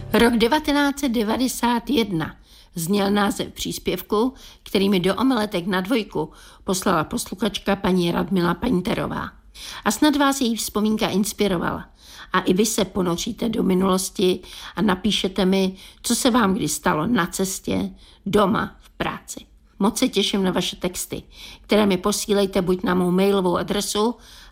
Rok 1991 zněl název příspěvku, který mi do Omeletek na dvojku poslala posluchačka paní Radmila Painterová. A snad vás její vzpomínka inspirovala. A i vy se ponoříte do minulosti a napíšete mi, co se vám kdy stalo na cestě, doma, v práci. Moc se těším na vaše texty, které mi posílejte buď na mou mailovou adresu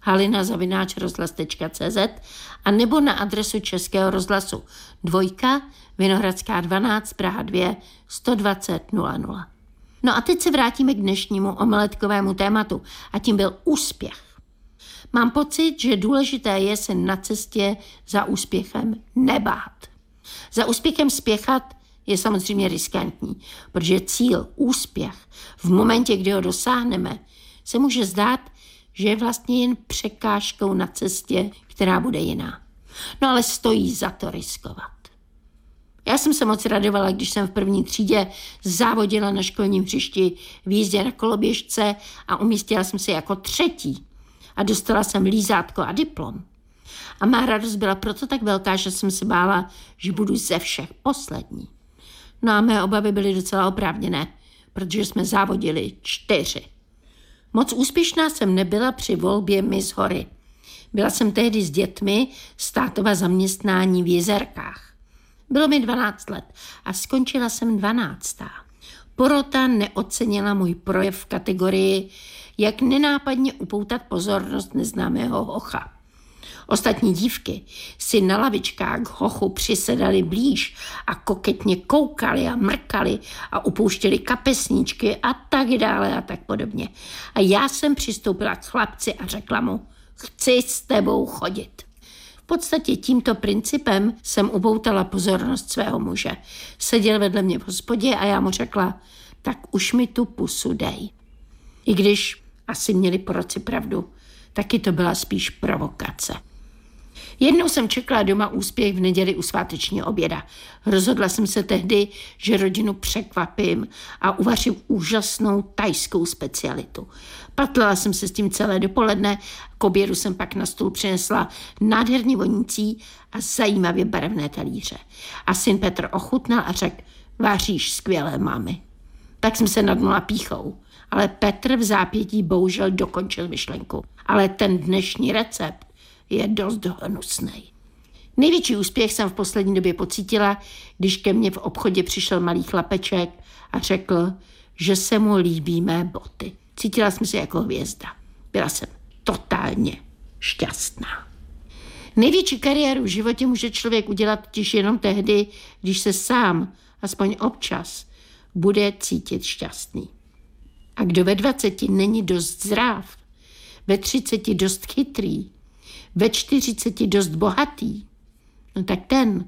halina@rozhlas.cz a nebo na adresu Českého rozhlasu 2 Vinohradská 12 Praha 2 120 00. No a teď se vrátíme k dnešnímu omeletkovému tématu a tím byl úspěch. Mám pocit, že důležité je se na cestě za úspěchem nebát. Za úspěchem spěchat je samozřejmě riskantní, protože cíl, úspěch, v momentě, kdy ho dosáhneme, se může zdát, že je vlastně jen překážkou na cestě, která bude jiná. No ale stojí za to riskovat. Já jsem se moc radovala, když jsem v první třídě závodila na školním hřišti v jízdě na koloběžce a umístila jsem se jako 3. a dostala jsem lízátko a diplom. A má radost byla proto tak velká, že jsem se bála, že budu ze všech poslední. No a mé obavy byly docela oprávněné, protože jsme závodili 4. Moc úspěšná jsem nebyla při volbě Miss Hory. Byla jsem tehdy s dětmi z tátova zaměstnání v Jezerkách. Bylo mi 12 let a skončila jsem 12. Porota neocenila můj projev v kategorii, jak nenápadně upoutat pozornost neznámého hocha. Ostatní dívky si na lavičkách k hochu přisedali blíž a koketně koukali a mrkali a upouštěli kapesníčky a tak dále a tak podobně. A já jsem přistoupila k chlapci a řekla mu, chci s tebou chodit. V podstatě tímto principem jsem upoutala pozornost svého muže. Seděl vedle mě v hospodě a já mu řekla, tak už mi tu pusu dej. I když asi měli poroci pravdu, taky to byla spíš provokace. Jednou jsem čekala doma úspěch v neděli u svátečního oběda. Rozhodla jsem se tehdy, že rodinu překvapím a uvařím úžasnou thajskou specialitu. Patlala jsem se s tím celé dopoledne, k obědu jsem pak na stůl přinesla nádherně vonící a zajímavě barevné talíře. A syn Petr ochutnal a řekl, vaříš skvělé, mámy. Tak jsem se nadnula pýchou. Ale Petr v zápětí bohužel dokončil myšlenku. Ale ten dnešní recept je dost hnusnej. Největší úspěch jsem v poslední době pocítila, když ke mně v obchodě přišel malý chlapeček a řekl, že se mu líbí mé boty. Cítila jsem se jako hvězda. Byla jsem totálně šťastná. Největší kariéru v životě může člověk udělat totiž jenom tehdy, když se sám, aspoň občas, bude cítit šťastný. A kdo ve 20 není dost zdrav, ve 30 dost chytrý, ve 40 dost bohatý, no tak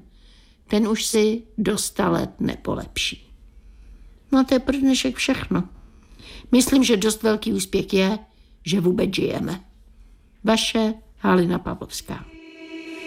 ten už si do 100 let nepolepší. No to je pro dnešek všechno. Myslím, že dost velký úspěch je, že vůbec žijeme. Vaše Halina Pavlovská.